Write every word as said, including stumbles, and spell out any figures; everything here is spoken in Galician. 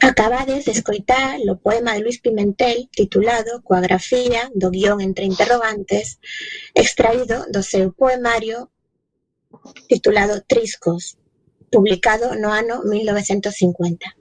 Acabades de escoitar o poema de Luis Pimentel titulado Coa grafía do guión entre interrogantes, extraído do seu poemario titulado Triscos, publicado no ano mil novecentos cincuenta.